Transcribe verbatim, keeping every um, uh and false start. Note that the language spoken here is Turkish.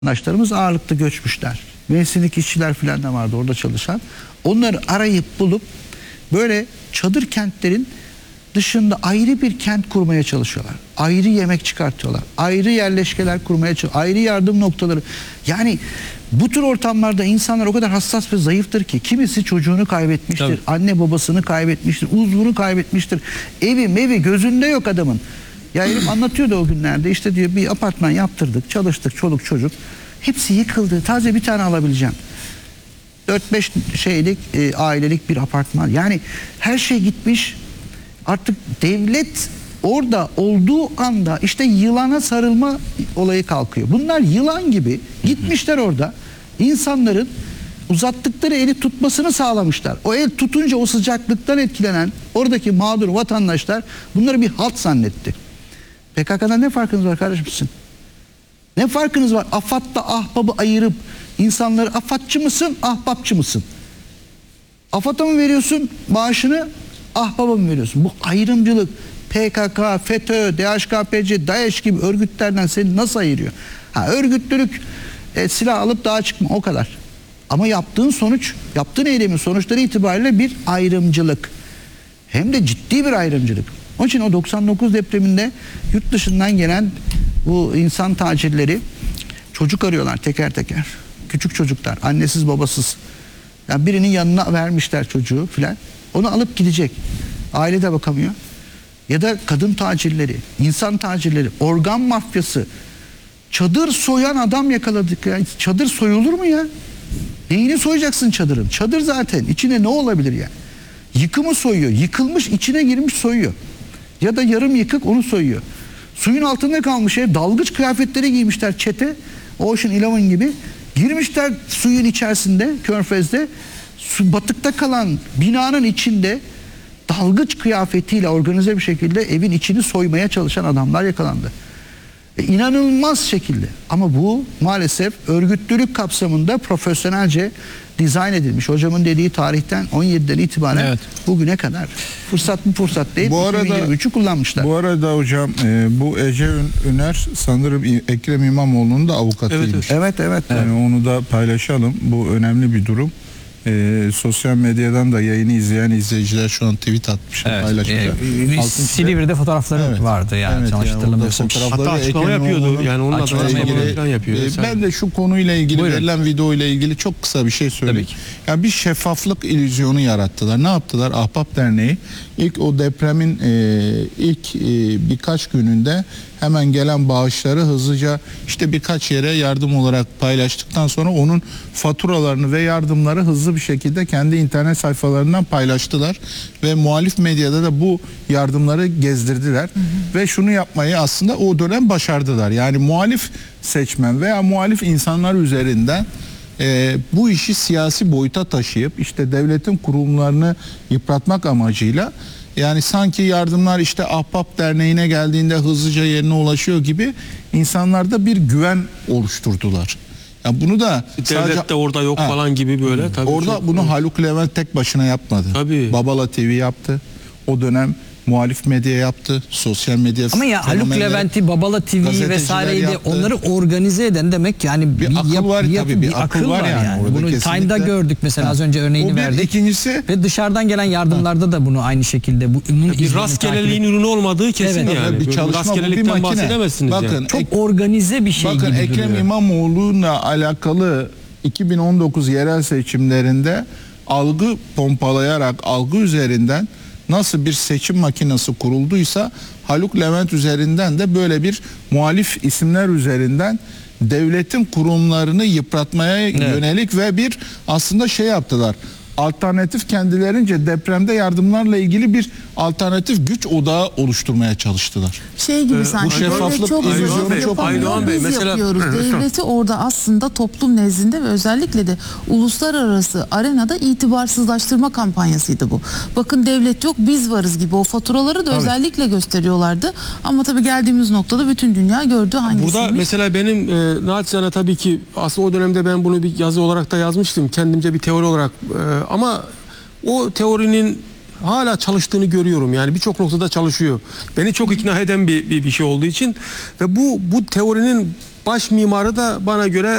Vatandaşlarımız ağırlıklı göçmüşler. Mevsimlik işçiler falan da vardı orada çalışan. Onları arayıp bulup böyle çadır kentlerin dışında ayrı bir kent kurmaya çalışıyorlar. Ayrı yemek çıkartıyorlar. Ayrı yerleşkeler kurmaya çalışıyorlar. Ayrı yardım noktaları. Yani bu tür ortamlarda insanlar o kadar hassas ve zayıftır ki kimisi çocuğunu kaybetmiştir. Tabii. Anne babasını kaybetmiştir. Uzvunu kaybetmiştir. Evi mevi gözünde yok adamın. Ya herif anlatıyordu o günlerde, işte diyor bir apartman yaptırdık, çalıştık, çoluk çocuk. Hepsi yıkıldı. Taze bir tane alabileceğim. dört beş şeylik e, ailelik bir apartman. Yani her şey gitmiş. Artık devlet orada olduğu anda işte yılana sarılma olayı kalkıyor. Bunlar yılan gibi gitmişler orada. İnsanların uzattıkları eli tutmasını sağlamışlar. O el tutunca o sıcaklıktan etkilenen oradaki mağdur vatandaşlar bunları bir halt zannetti. P K K'dan ne farkınız var kardeşim? Ne farkınız var? AFAD'da ahbabı ayırıp insanları AFAD'çı mısın, ahbapçı mısın? AFAD'a mı veriyorsun maaşını, ahbaba mı veriyorsun? Bu ayrımcılık P K K, FETÖ, D H K P C, DAEŞ gibi örgütlerden seni nasıl ayırıyor? Ha, örgütlülük, e, silah alıp dağa çıkma, o kadar. Ama yaptığın sonuç, yaptığın eylemin sonuçları itibariyle bir ayrımcılık. Hem de ciddi bir ayrımcılık. Onun için o doksan dokuz depreminde yurt dışından gelen bu insan tacirleri çocuk arıyorlar teker teker. Küçük çocuklar, annesiz babasız. Yani birinin yanına vermişler çocuğu filan. Onu alıp gidecek. Aile de bakamıyor. Ya da kadın tacirleri, insan tacirleri, organ mafyası. Çadır soyan adam yakaladık. Yani çadır soyulur mu ya? Neyini soyacaksın çadırın? Çadır zaten. İçine ne olabilir yani? Yıkımı soyuyor. Yıkılmış, içine girmiş soyuyor. Ya da yarım yıkık onu soyuyor. Suyun altında kalmış ev, dalgıç kıyafetleri giymişler çete. Ocean Eleven gibi. Girmişler suyun içerisinde, körfezde. Su batıkta kalan binanın içinde dalgıç kıyafetiyle organize bir şekilde evin içini soymaya çalışan adamlar yakalandı. E, inanılmaz şekilde. Ama bu maalesef örgütlülük kapsamında profesyonelce dizayn edilmiş. Hocamın dediği tarihten on yediden itibaren evet, bugüne kadar fırsat mı fırsat değil. Bu arada kullanmışlar. Bu arada hocam e, bu Ece Üner sanırım Ekrem İmamoğlu'nun da avukatıymış. Evet evet. evet. Yani onu da paylaşalım. Bu önemli bir durum. E, sosyal medyadan da yayını izleyen izleyiciler şu an tweet atmışlar, evet, paylaşmışlar. E, Silivri'de fotoğrafları evet, vardı yani, evet, yanlış hatırlamıyorsam. Hatta açıklama yapıyordu. Yani onun adına açıklama yapıyor. E, ben de şu konuyla ilgili, buyurun, verilen video ile ilgili çok kısa bir şey söyleyeyim. Yani bir şeffaflık illüzyonu yarattılar. Ne yaptılar? Ahbap Derneği ilk o depremin e, ilk e, birkaç gününde hemen gelen bağışları hızlıca işte birkaç yere yardım olarak paylaştıktan sonra onun faturalarını ve yardımları hızlı bir şekilde kendi internet sayfalarından paylaştılar ve muhalif medyada da bu yardımları gezdirdiler. Hı hı. Ve şunu yapmayı aslında o dönem başardılar. Yani muhalif seçmen veya muhalif insanlar üzerinden e, bu işi siyasi boyuta taşıyıp işte devletin kurumlarını yıpratmak amacıyla, yani sanki yardımlar işte Ahbap Derneği'ne geldiğinde hızlıca yerine ulaşıyor gibi insanlarda bir güven oluşturdular. Yani bunu da devlet sadece, de orada yok ha, falan gibi böyle. Tabii orada çok, bunu evet, Haluk Levent tek başına yapmadı. Tabii. Babala T V yaptı. O dönem muhalif medya yaptı, sosyal medya. Ama ya Haluk Levent'i, Babala T V'yi vesaireyi de onları organize eden demek yani bir, bir akıl yap, var yap, tabii, bir, bir akıl var yani. yani. Bunu Time'da gördük mesela, ha, az önce örneğini o bir, verdik. İkincisi, ve dışarıdan gelen yardımlarda ha, da bunu aynı şekilde bu bir rastgeleliğin ürünü olmadığı kesin, evet, yani. Bir çalışma, bu bir makine. Bakın yani. Çok organize bir şey bakın, gibi Ekrem duruyor. İmamoğlu'na alakalı iki bin on dokuz yerel seçimlerinde algı pompalayarak algı üzerinden nasıl bir seçim makinesi kurulduysa Haluk Levent üzerinden de böyle bir muhalif isimler üzerinden devletin kurumlarını yıpratmaya, evet, yönelik ve bir aslında şey yaptılar. Alternatif, kendilerince depremde yardımlarla ilgili bir alternatif güç odağı oluşturmaya çalıştılar. Şey gibi ee, sanki. Bu şeffaflık illüzyonu çok Aydoğan Bey, biz mesela, yapıyoruz. Devleti orada aslında toplum nezdinde ve özellikle de uluslararası arenada itibarsızlaştırma kampanyasıydı bu. Bakın devlet yok, biz varız gibi o faturaları da, tabii, özellikle gösteriyorlardı. Ama tabii geldiğimiz noktada bütün dünya gördü hangisiymiş. Burada mesela benim e, naçizane tabii ki aslında o dönemde ben bunu bir yazı olarak da yazmıştım. Kendimce bir teori olarak e, ama o teorinin hala çalıştığını görüyorum. Yani birçok noktada çalışıyor. Beni çok ikna eden bir, bir, bir şey olduğu için ve bu bu teorinin baş mimarı da bana göre